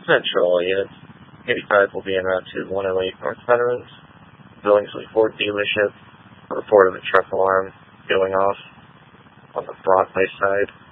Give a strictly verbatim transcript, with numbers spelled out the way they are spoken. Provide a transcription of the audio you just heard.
Central units. eighty-five will be en route to one oh eight North Veterans. Billingsley Ford dealership. A report of a truck alarm going off on the Broadway side.